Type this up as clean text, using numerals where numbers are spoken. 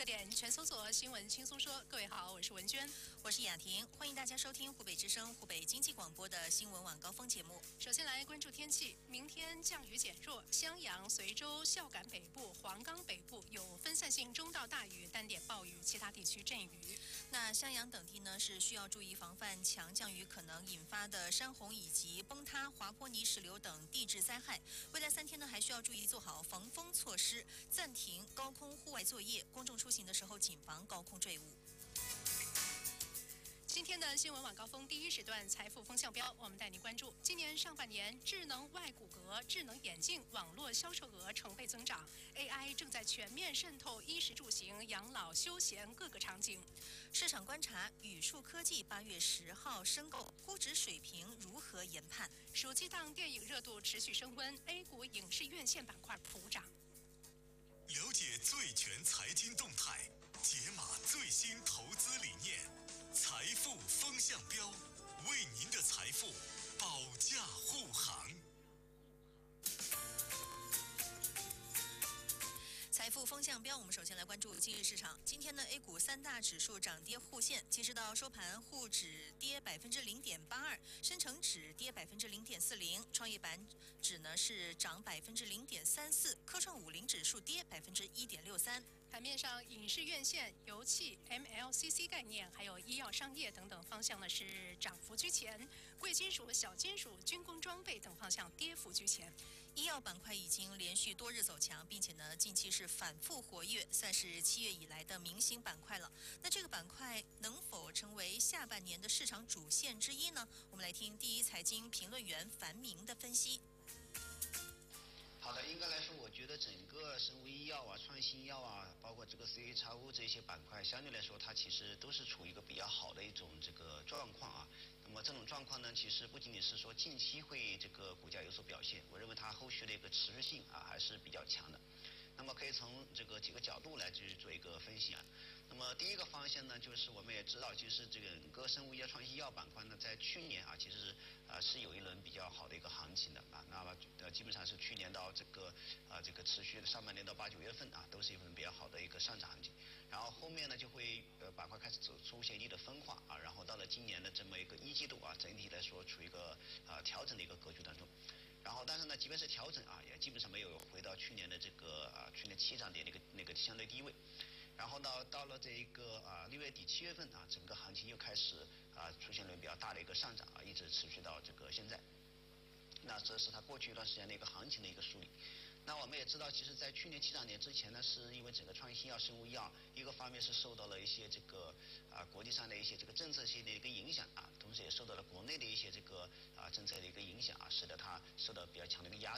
热点全搜索，新闻轻松说。各位好，我是文娟， 我是雅婷，欢迎大家收听湖北之声、湖北经济广播的新闻晚高峰节目。 首先来关注天气，明天降雨减弱，襄阳、随州、孝感北部、黄冈北部有分散性中到大雨，单点暴雨，其他地区阵雨。 那襄阳等地呢是需要注意防范强降雨可能引发的山洪以及崩塌、滑坡泥石流等地质灾害。未来3天呢还需要注意做好防风措施，暂停高空户外作业，公众出行的时候谨防高空坠物。 今天的新闻晚高峰第一时段财富风向标，我们带您关注今年上半年智能外骨骼、智能眼镜网络销售额成倍增长 ，AI 正在全面渗透衣食住行、养老休闲各个场景。 市场观察，宇树科技8月10号申购，估值水平如何研判？ 暑期档电影热度持续升温 ，A 股影视院线板块普涨。 了解最全财经动态，解码最新投资理念，财富风向标，为您的财富保驾护航。 财富风向标，我们首先来关注今日市场。今天呢 ，A 股3大指数涨跌互现，截止到收盘，沪指跌0.82%，深成指跌0.40%，创业板指呢是涨0.34%，科创50指数跌1.63%。 盘面上，影视院线、油气、MLCC 概念，还有医药商业等等方向呢是涨幅居前，贵金属、小金属、军工装备等方向跌幅居前。 医药板块已经连续多日走强，并且呢近期是反复活跃，算是7月以来的明星板块了。那这个板块能否成为下半年的市场主线之一呢？我们来听第一财经评论员樊明的分析。 好的，应该来说，我觉得整个生物医药啊、创新药啊，包括这个 CHRO 这些板块，相对来说，它其实都是处于一个比较好的一种这个状况啊。那么这种状况呢，其实不仅仅是说近期会这个股价有所表现，我认为它后续的一个持续性啊还是比较强的。那么可以从这个几个角度来去做一个分析啊。那么第一个方向呢，就是我们也知道，就是这个整个生物医药、创新药板块呢，在去年啊，其实是有一轮比较好的一个行情的啊。那么基本上是去年到这个持续的上半年到8、9月份啊，都是一份比较好的一个上涨行情。然后后面呢，就会板块开始出现一定的分化啊。然后到了今年的这么一个1季度啊，整体来说处于一个调整的一个格局当中。然后，但是呢，即便是调整啊，也基本上没有回到去年的这个去年起涨点那个相对低位。然后到了这一个6月底7月份啊，整个行情又开始出现了比较大的一个上涨啊，一直持续到这个现在。那这是它过去一段时间的一个行情的一个梳理。那我们也知道，其实，在去年起涨点之前呢，是因为整个创新药、生物医药，一个方面是受到了一些这个国际上的一些这个政策性的一个影响啊，同时也受到了国内的一些这个政策的一个影响啊，使得它受到比较强的一个压